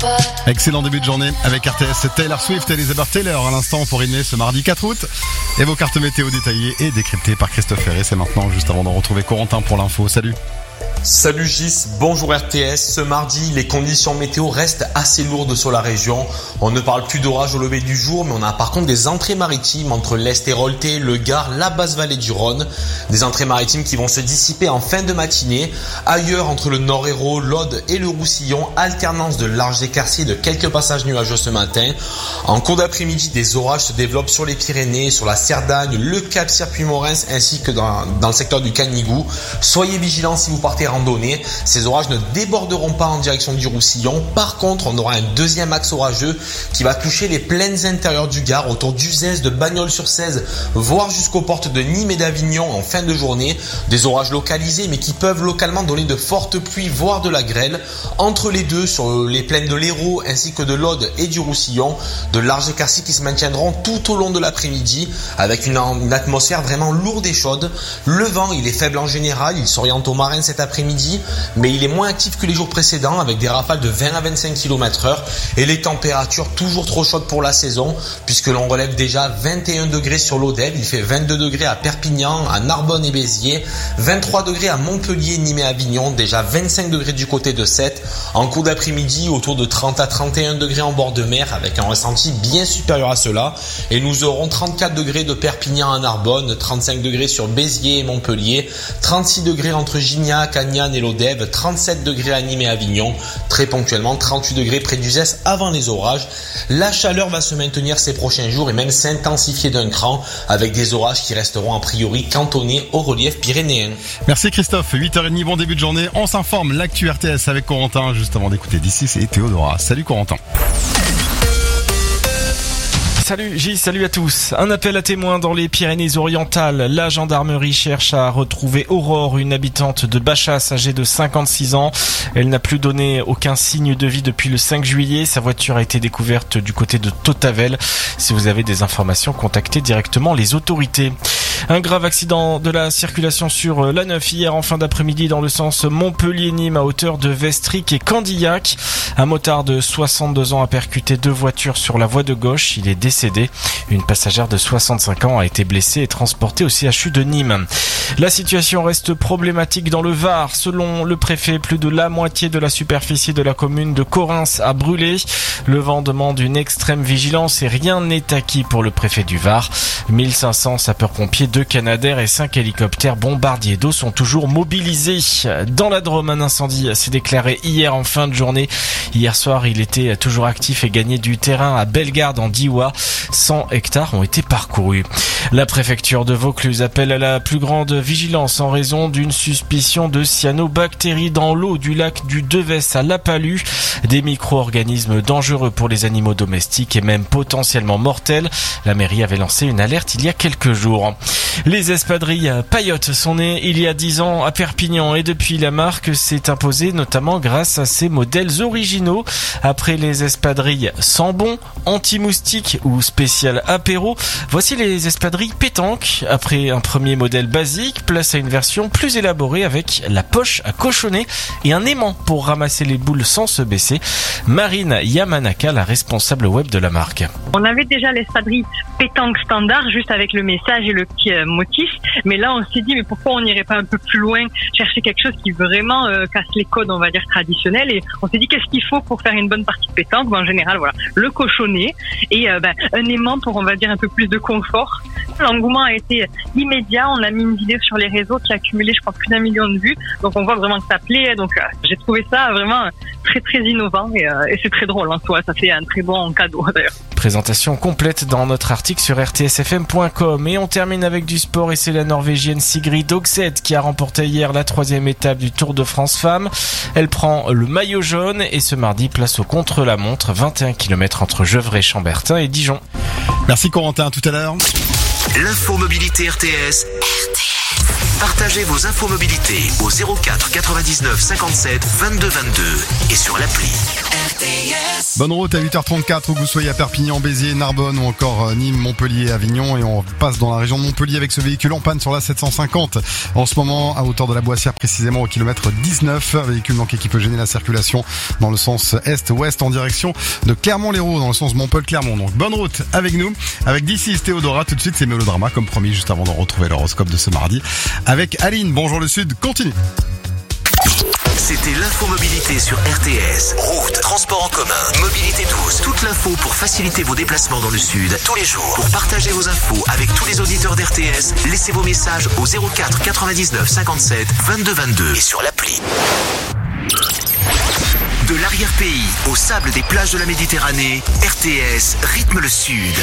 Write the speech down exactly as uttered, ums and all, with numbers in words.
Excellent début de journée avec R T S. Taylor Swift et Elizabeth Taylor à l'instant pour rythmer ce mardi quatre août. Et vos cartes météo détaillées et décryptées par Christophe Ferré. C'est maintenant, juste avant de retrouver Corentin pour l'info. Salut. Salut Gis, bonjour R T S. Ce mardi, les conditions météo restent assez lourdes sur la région. On ne parle plus d'orage au lever du jour, mais on a par contre des entrées maritimes entre l'Est Héroltais, le Gard, la basse vallée du Rhône. Des entrées maritimes qui vont se dissiper en fin de matinée. Ailleurs, entre le Nord Hérault, l'Aude et le Roussillon, alternance de larges éclaircies et de quelques passages nuageux ce matin. En cours d'après-midi, des orages se développent sur les Pyrénées, sur la Cerdagne, le Cap Circuit-Morens ainsi que dans, dans le secteur du Canigou. Soyez vigilants si vous partez randonnée. Ces orages ne déborderont pas en direction du Roussillon. Par contre, on aura un deuxième axe orageux qui va toucher les plaines intérieures du Gard, autour d'Uzès, de Bagnols-sur-Cèze, voire jusqu'aux portes de Nîmes et d'Avignon en fin de journée. Des orages localisés, mais qui peuvent localement donner de fortes pluies, voire de la grêle. Entre les deux, sur les plaines de l'Hérault ainsi que de l'Aude et du Roussillon, de larges éclaircies qui se maintiendront tout au long de l'après-midi, avec une, une atmosphère vraiment lourde et chaude. Le vent, il est faible en général, il s'oriente au marin cet après-midi, mais il est moins actif que les jours précédents, avec des rafales de vingt à vingt-cinq kilomètres heure, et les températures toujours trop chaudes pour la saison, puisque l'on relève déjà vingt et un degrés sur l'Odève, il fait vingt-deux degrés à Perpignan, à Narbonne et Béziers, vingt-trois degrés à Montpellier, Nîmes et Avignon, déjà vingt-cinq degrés du côté de Sète. En cours d'après-midi, autour de trente à trente et un degrés en bord de mer, avec un ressenti bien supérieur à cela, et nous aurons trente-quatre degrés de Perpignan à Narbonne, trente-cinq degrés sur Béziers et Montpellier, trente-six degrés entre Gignac, Agnan et l'Odève, trente-sept degrés à Nîmes et Avignon, très ponctuellement trente-huit degrés près d'Uzès avant les orages. La chaleur va se maintenir ces prochains jours et même s'intensifier d'un cran, avec des orages qui resteront a priori cantonnés au relief pyrénéen. Merci Christophe, huit heures trente, bon début de journée. On s'informe, l'actu R T S avec Corentin, juste avant d'écouter d'ici, c'est Théodora. Salut Corentin. Salut Gilles, salut à tous. Un appel à témoins dans les Pyrénées-Orientales. La gendarmerie cherche à retrouver Aurore, une habitante de Bachas âgée de cinquante-six ans. Elle n'a plus donné aucun signe de vie depuis le cinq juillet. Sa voiture a été découverte du côté de Tautavel. Si vous avez des informations, contactez directement les autorités. Un grave accident de la circulation sur l'A neuf hier en fin d'après-midi dans le sens Montpellier-Nîmes à hauteur de Vestric et Candillac. Un motard de soixante-deux ans a percuté deux voitures sur la voie de gauche. Il est décédé. Une passagère de soixante-cinq ans a été blessée et transportée au C H U de Nîmes. La situation reste problématique dans le Var. Selon le préfet, plus de la moitié de la superficie de la commune de Correns a brûlé. Le vent demande une extrême vigilance et rien n'est acquis pour le préfet du Var. mille cinq cents sapeurs-pompiers, deux Canadair et cinq hélicoptères bombardiers d'eau sont toujours mobilisés. Dans la Drôme, un incendie s'est déclaré hier en fin de journée. Hier soir, il était toujours actif et gagnait du terrain à Bellegarde en Diois. cent hectares ont été parcourus. La préfecture de Vaucluse appelle à la plus grande vigilance en raison d'une suspicion de cyanobactéries dans l'eau du lac du Devès à La Palue. Des micro-organismes dangereux pour les animaux domestiques et même potentiellement mortels. La mairie avait lancé une alerte il y a quelques jours. Les espadrilles Payotte sont nées il y a dix ans à Perpignan et depuis la marque s'est imposée notamment grâce à ses modèles originaux. Après les espadrilles Sambon, anti-moustique ou spécial apéro, voici les espadrilles pétanque. Après un premier modèle basique, place à une version plus élaborée avec la poche à cochonner et un aimant pour ramasser les boules sans se baisser. Marine Yamanaka, la responsable web de la marque. On avait déjà l'espadrille pétanque standard juste avec le message et le petit euh, motif, mais là on s'est dit mais pourquoi on n'irait pas un peu plus loin, chercher quelque chose qui vraiment euh, casse les codes on va dire traditionnels, et on s'est dit qu'est-ce qu'il faut pour faire une bonne partie de pétanque. Ben, en général voilà, le cochonnet et euh, ben, un aimant pour on va dire un peu plus de confort. L'engouement a été immédiat, on a mis une vidéo sur les réseaux qui a accumulé je crois plus d'un million de vues, donc on voit vraiment que ça plaît, donc euh, j'ai trouvé ça vraiment très très innovant et, euh, et c'est très drôle en soi, ça fait un très bon cadeau d'ailleurs. Présentation complète dans notre article sur r t s f m point com. Et on termine avec du sport et c'est la Norvégienne Sigrid Dogset qui a remporté hier la troisième étape du Tour de France Femmes. Elle prend le maillot jaune et ce mardi place au contre-la-montre, vingt et un kilomètres entre Gevrey, Chambertin et Dijon. Merci Corentin, à tout à l'heure. L'info mobilité R T S. R T S. Partagez vos infos mobilité au zéro quatre quatre-vingt-dix-neuf cinquante-sept vingt-deux vingt-deux et sur l'appli. R T S. Bonne route à huit heures trente-quatre, où que vous soyez à Perpignan, Béziers, Narbonne ou encore Nîmes, Montpellier, Avignon. Et on passe dans la région de Montpellier avec ce véhicule en panne sur la sept cent cinquante. En ce moment, à hauteur de la Boissière, précisément au kilomètre dix-neuf. Véhicule donc qui peut gêner la circulation dans le sens est-ouest en direction de Clermont-Lérault, dans le sens Montpellier-Clermont. Donc bonne route avec nous, avec d'ici Théodora. Tout de suite, c'est Mélodrama, comme promis, juste avant de retrouver l'horoscope de ce mardi. Avec Aline, bonjour le Sud, continue. C'était l'infomobilité sur R T S. Route, transport en commun, mobilité douce. Toute l'info pour faciliter vos déplacements dans le Sud tous les jours. Pour partager vos infos avec tous les auditeurs d'R T S, laissez vos messages au zéro quatre quatre-vingt-dix-neuf cinquante-sept vingt-deux vingt-deux et sur l'appli. De l'arrière-pays au sable des plages de la Méditerranée, R T S rythme le Sud.